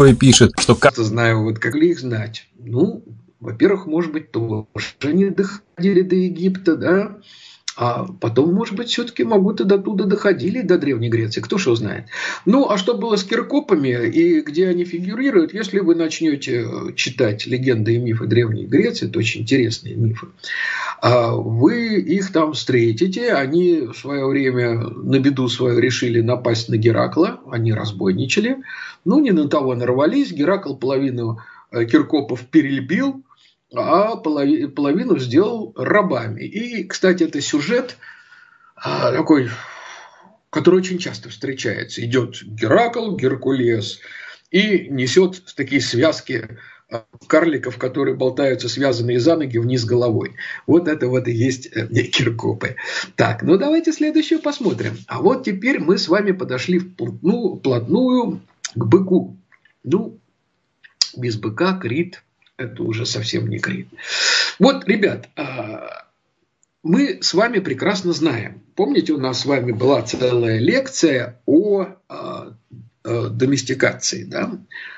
пишет, что знаю, вот как ли их знать? Ну, во-первых, может быть, тоже не доходили до Египта, да? А потом, может быть, все-таки могут и до туда доходили, до Древней Греции. Кто ж его знает. Ну, а что было с киркопами и где они фигурируют, если вы начнете читать легенды и мифы Древней Греции, это очень интересные мифы, вы их там встретите. Они в свое время на беду свою решили напасть на Геракла. Они разбойничали. Ну, не на того нарвались. Геракл половину киркопов перельбил, а половину сделал рабами. И, кстати, это сюжет такой, который очень часто встречается. Идет Геракл, Геркулес, и несет такие связки карликов, которые болтаются, связанные за ноги, вниз головой. Вот это вот и есть киркопы. Так, ну давайте следующую посмотрим. А вот теперь мы с вами подошли вплотную к быку. Ну, без быка Крит – это уже совсем не Крит. Вот, ребят, мы с вами прекрасно знаем. Помните, у нас с вами была целая лекция о доместикации, да?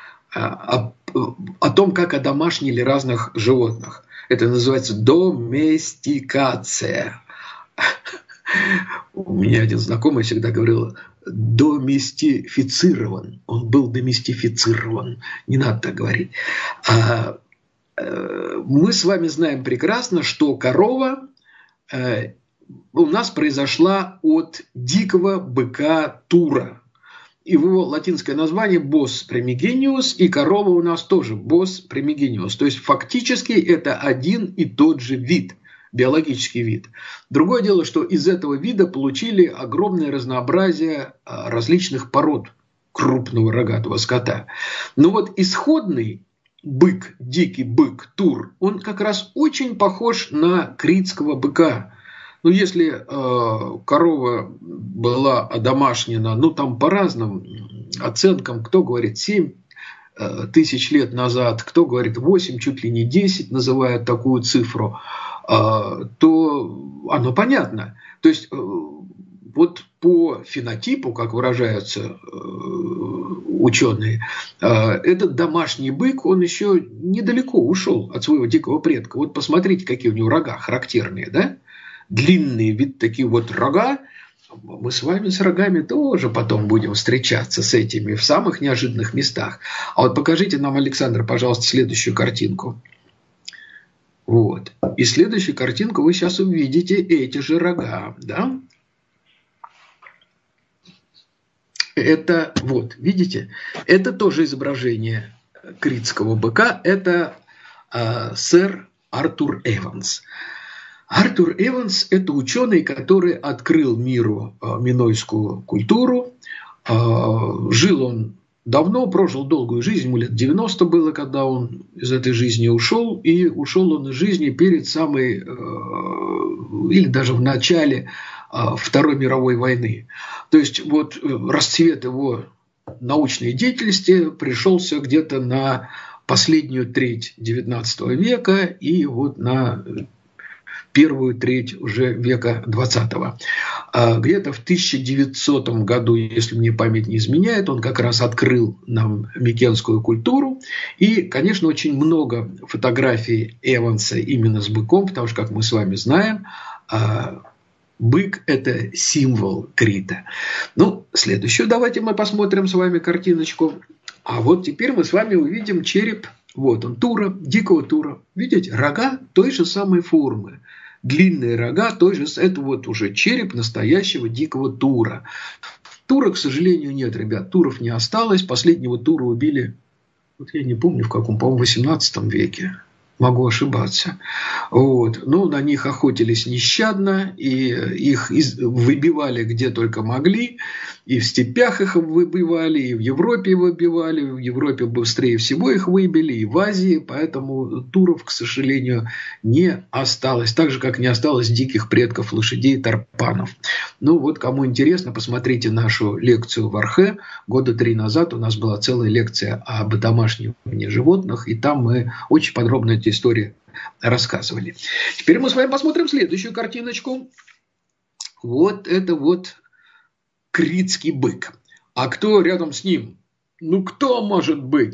О том, как одомашнили разных животных. Это называется доместикация. У меня один знакомый всегда говорил: доместифицирован. Он был доместифицирован. Не надо так говорить. Мы с вами знаем прекрасно, что корова у нас произошла от дикого быка Тура. Его латинское название Bos primigenius, и корова у нас тоже Bos primigenius. То есть фактически это один и тот же вид, биологический вид. Другое дело, что из этого вида получили огромное разнообразие различных пород крупного рогатого скота. Но вот исходный бык, дикий бык Тур, он как раз очень похож на критского быка. Ну, если корова была одомашнена, ну, там по разным оценкам, кто говорит 7 тысяч лет назад, кто говорит 8, чуть ли не 10, называют такую цифру, то оно понятно. То есть, вот по фенотипу, как выражаются ученые, этот домашний бык, он еще недалеко ушел от своего дикого предка. Вот посмотрите, какие у него рога характерные, да? Длинные вид такие вот рога. Мы с вами с рогами тоже потом будем встречаться с этими в самых неожиданных местах. А вот покажите нам, Александр, пожалуйста, следующую картинку. Вот. И следующую картинку вы сейчас увидите эти же рога, да? Это, вот, видите, это тоже изображение критского быка. Это сэр Артур Эванс. Артур Эванс – это ученый, который открыл миру минойскую культуру. Жил он давно, прожил долгую жизнь, ему лет 90 было, когда он из этой жизни ушел. И ушел он из жизни перед самой, или даже в начале Второй мировой войны. То есть вот расцвет его научной деятельности пришелся где-то на последнюю треть XIX века и вот на первую треть уже века 20-го. Где-то в 1900 году, если мне память не изменяет, он как раз открыл нам микенскую культуру. И, конечно, очень много фотографий Эванса именно с быком, потому что, как мы с вами знаем, бык – это символ Крита. Ну, следующую давайте мы посмотрим с вами картиночку. А вот теперь мы с вами увидим череп. Вот он, Тура, дикого Тура. Видите, рога той же самой формы. Длинные рога той же, это вот уже череп настоящего дикого Тура. Тура, к сожалению, нет, ребят, Туров не осталось. Последнего Тура убили, вот я не помню в каком, по-моему, в 18 веке. Могу ошибаться. Вот. Но на них охотились нещадно, и их выбивали где только могли. И в степях их выбивали, и в Европе выбивали. В Европе быстрее всего их выбили, и в Азии. Поэтому туров, к сожалению, не осталось. Так же, как не осталось диких предков лошадей тарпанов. Ну вот, кому интересно, посмотрите нашу лекцию в Архе. Года 3 назад у нас была целая лекция об домашнем животных. И там мы очень подробно эти истории рассказывали. Теперь мы с вами посмотрим следующую картиночку. Вот это вот критский бык. А кто рядом с ним? Ну, кто может быть?